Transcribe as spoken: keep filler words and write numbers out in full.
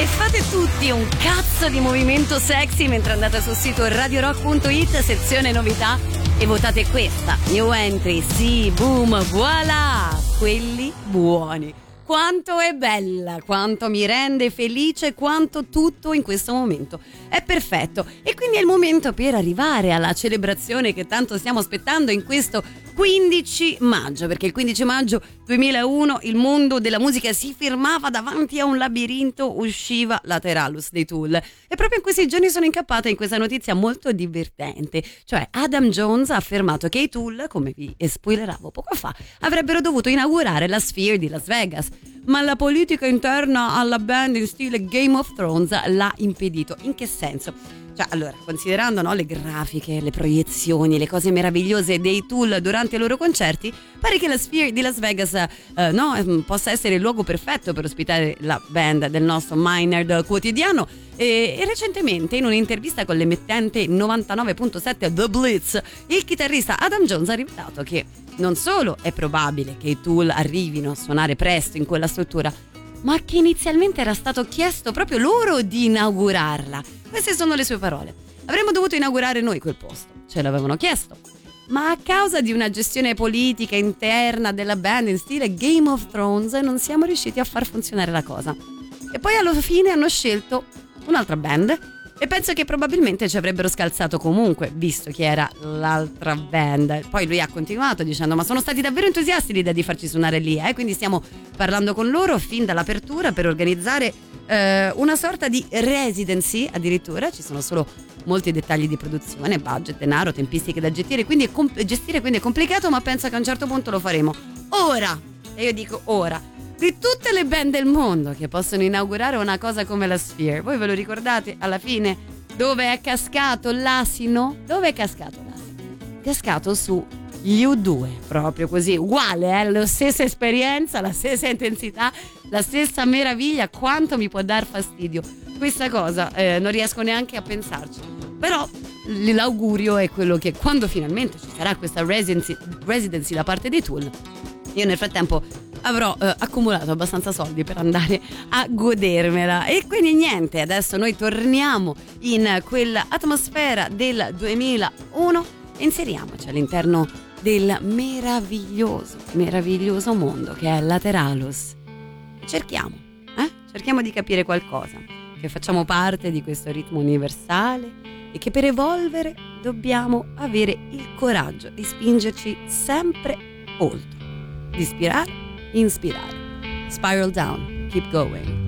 E fate tutti un cazzo di movimento sexy mentre andate sul sito radio rock punto it, sezione novità, e votate questa new entry. Sì, boom, voilà, quelli buoni. Quanto è bella, quanto mi rende felice, quanto tutto in questo momento è perfetto. E quindi è il momento per arrivare alla celebrazione che tanto stiamo aspettando in questo quindici maggio, perché il quindici maggio duemilauno il mondo della musica si fermava davanti a un labirinto, usciva Lateralus dei Tool. E proprio in questi giorni sono incappata in questa notizia molto divertente, cioè Adam Jones ha affermato che i Tool, come vi spoileravo poco fa, avrebbero dovuto inaugurare la Sphere di Las Vegas, ma la politica interna alla band in stile Game of Thrones l'ha impedito. In che senso? Cioè, allora, considerando, no, le grafiche, le proiezioni, le cose meravigliose dei Tool durante i loro concerti, pare che la Sphere di Las Vegas eh, no, possa essere il luogo perfetto per ospitare la band del nostro Maynard quotidiano. E, e recentemente, in un'intervista con l'emittente novantanove virgola sette The Blitz, il chitarrista Adam Jones ha rivelato che non solo è probabile che i Tool arrivino a suonare presto in quella struttura, ma che inizialmente era stato chiesto proprio loro di inaugurarla. Queste sono le sue parole. Avremmo dovuto inaugurare noi quel posto, ce l'avevano chiesto, ma a causa di una gestione politica interna della band in stile Game of Thrones non siamo riusciti a far funzionare la cosa. E poi alla fine hanno scelto un'altra band e penso che probabilmente ci avrebbero scalzato comunque, visto che era l'altra band. Poi lui ha continuato dicendo: ma sono stati davvero entusiasti l'idea di farci suonare lì, eh? Quindi stiamo parlando con loro fin dall'apertura per organizzare eh, una sorta di residency, addirittura. Ci sono solo molti dettagli di produzione, budget, denaro, tempistiche da gestire, quindi è, comp- gestire, quindi è complicato, ma penso che a un certo punto lo faremo. Ora, e io dico ora, di tutte le band del mondo che possono inaugurare una cosa come la Sphere, voi ve lo ricordate alla fine dove è cascato l'asino? Dove è cascato l'asino? È cascato su gli U due, proprio così, uguale, eh? La stessa esperienza, la stessa intensità, la stessa meraviglia. Quanto mi può dar fastidio questa cosa, eh, non riesco neanche a pensarci. Però l'augurio è quello che quando finalmente ci sarà questa residency, residency da parte dei Tool, io nel frattempo avrò eh, accumulato abbastanza soldi per andare a godermela. E quindi niente, adesso noi torniamo in quell'atmosfera del duemilauno e inseriamoci all'interno del meraviglioso, meraviglioso mondo che è Lateralus. Cerchiamo, eh? Cerchiamo di capire qualcosa, che facciamo parte di questo ritmo universale e che per evolvere dobbiamo avere il coraggio di spingerci sempre oltre, di ispirare, inspirare. Spiral down, keep going.